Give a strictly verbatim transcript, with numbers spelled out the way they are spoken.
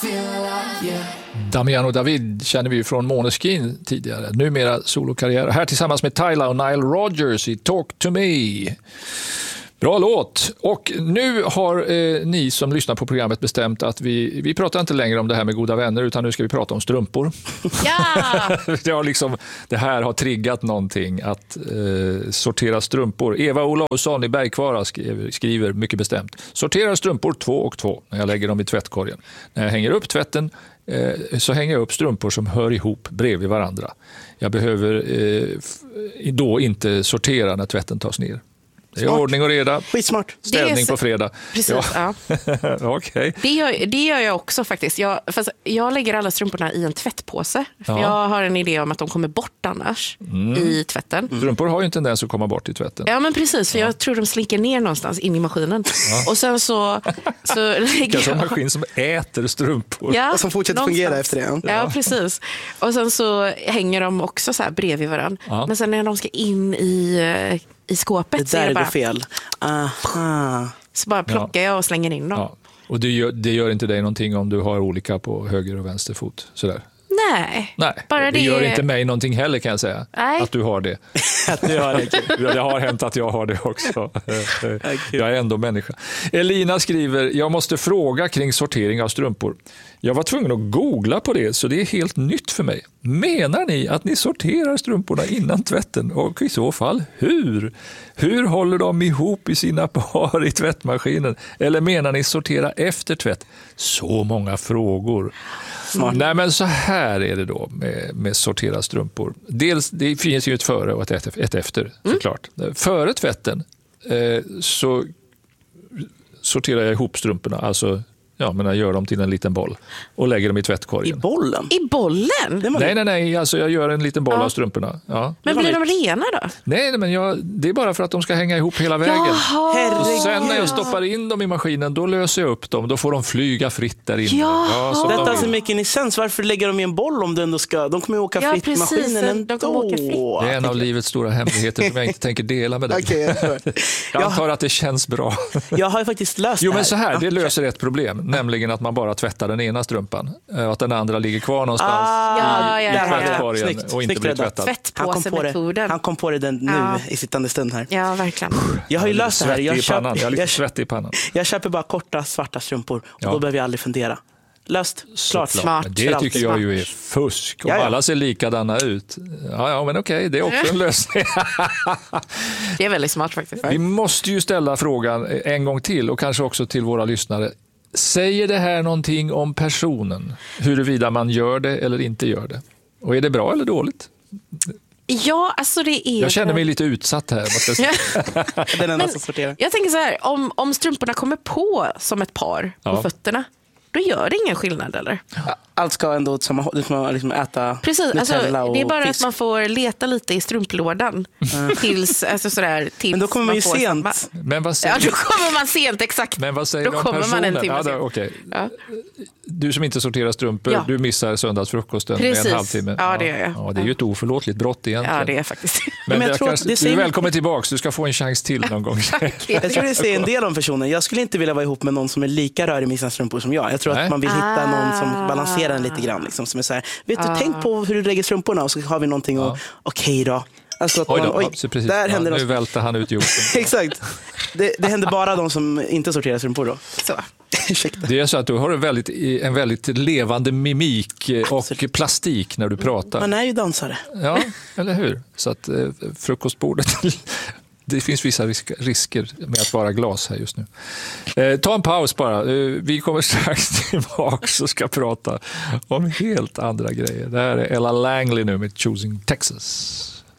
Damiano David känner vi ju från Måneskin tidigare. Numera solokarriär. Här tillsammans med Tyla och Nile Rodgers i Talk to Me. Bra låt. Och nu har eh, ni som lyssnar på programmet bestämt att vi, vi pratar inte längre om det här med goda vänner, utan nu ska vi prata om strumpor. Ja! det, har liksom, det här har triggat någonting att eh, sortera strumpor. Eva Olausson i Bergkvara skriver, skriver mycket bestämt. Sortera strumpor två och två när jag lägger dem i tvättkorgen. När jag hänger upp tvätten eh, så hänger jag upp strumpor som hör ihop bredvid varandra. Jag behöver eh, då inte sortera när tvätten tas ner. Det är ordning och reda. Skitsmart. Städning så... på fredag. Precis, ja. ja. okay. det, gör, det gör jag också faktiskt. Jag, fast jag lägger alla strumporna i en tvättpåse. För ja. Jag har en idé om att de kommer bort annars mm. i tvätten. Mm. Strumpor har ju en tendens att komma bort i tvätten. Ja, men precis. För ja. jag tror de slinker ner någonstans in i maskinen. Ja. Och sen så, så lägger Kanske jag... en maskin som äter strumpor. Ja, och som fortsätter någonstans. Fungera efter det. Ja. ja, precis. Och sen så hänger de också så här bredvid varandra. Ja. Men sen när de ska in i... i skåpet det så där är det bara, går fel. Aha. Så bara plockar ja. jag och slänger in dem. Ja. Och det gör, det gör inte dig någonting om du har olika på höger och vänster fot sådär? Nej. Nej, bara det, det gör inte mig någonting heller, kan jag säga. Nej. Att du har det. att du har det. Ja, det har hänt att jag har det också. Jag är ändå människa. Elina skriver, jag måste fråga kring sortering av strumpor. Jag var tvungen att googla på det, så det är helt nytt för mig. Menar ni att ni sorterar strumporna innan tvätten? Och i så fall, hur? Hur håller de ihop i sina par i tvättmaskinen? Eller menar ni sortera efter tvätt? Så många frågor. Smart. Nej, men så här är det då med, med sortera strumpor. Dels, det finns ju ett före och ett, ett efter, såklart. Mm. Före tvätten eh, så sorterar jag ihop strumporna, alltså ja, men jag gör dem till en liten boll och lägger dem i tvättkorgen. I bollen? I bollen? Nej, nej, nej. Alltså jag gör en liten boll ja. av strumporna. Ja. Men blir de rena då? Nej, nej men jag, det är bara för att de ska hänga ihop hela vägen. Och sen när jag stoppar in dem i maskinen, då löser jag upp dem. Då får de flyga fritt där inne. Ja, så Detta de alltså mycket i sens. Varför lägger de i en boll om du ändå ska? De kommer ju åka ja, fritt precis. i maskinen ändå. De kommer åka fritt. Det är en av livets stora hemligheter som jag inte tänker dela med dig. Okay, jag, jag antar att det känns bra. Jag har ju faktiskt löst jo, det här. men så här, det löser ett problem. Nämligen att man bara tvättar den ena strumpan. Och att den andra ligger kvar någonstans ah, i ja, tvättkorgen ja, ja. och inte blir tvättad. Tvättpåsemetoden. Han kom på det den nu ja. i sittande stund här. Ja, verkligen. Jag har ju löst det här. Jag, köper, jag är lite svettig i pannan. Jag köper bara korta svarta strumpor och ja. då behöver jag aldrig fundera. Löst, klart, smart. Det tycker jag ju är fusk. Om ja, ja. alla ser likadana ut. Ja, ja men okej, det är också en lösning. Det är väldigt smart faktiskt. Vi måste ju ställa frågan en gång till och kanske också till våra lyssnare. Säger det här någonting om personen? Huruvida man gör det eller inte gör det? Och är det bra eller dåligt? Ja, alltså det är... Jag känner mig lite utsatt här. Den enda som sorterar. Jag tänker så här, om, om strumporna kommer på som ett par på ja. fötterna, då gör det ingen skillnad, eller? Allt ska ändå som man liksom äta. Precis, alltså, det är bara fisk. att man får leta lite i strumplådan mm. tills, alltså sådär, tills men då kommer man ju man sent. Samma. Men vad säger... Ja, då kommer man sent, exakt. Men vad säger då du om kommer personen? man en timme ja, då, okay. ja. Du som inte sorterar strumpor, ja. du missar söndagsfrukosten med en halvtimme. Ja, det gör jag. Ja, det är ju ett oförlåtligt brott egentligen. Ja, det är faktiskt. Men, men jag jag tror kanske, det säger... du är välkommen tillbaka, du ska få en chans till någon gång. Jag tror det säger en del om personen. Jag skulle inte vilja vara ihop med någon som är lika rörig med sina strumpor som jag. Jag tror Nej. att man vill hitta någon som balanserar den lite grann. Liksom, som är så här, vet du, ah. tänk på hur du lägger strumporna och så har vi någonting och, ah. okej då. Alltså att oj då, man, oj, ja, precis. där ja, händer nu något. välter han ut jorden. Exakt. Det, det händer bara de som inte sorterar strumpor då. Så. Det är så att du har en väldigt, en väldigt levande mimik och Absolut. plastik när du pratar. Man är ju dansare. Ja, eller hur? Så att eh, frukostbordet... Det finns vissa risk, risker med att vara glas här just nu. Eh, ta en paus bara. Eh, vi kommer strax tillbaka och ska prata om helt andra grejer. Det här är Ella Langley nu med Choosing Texas.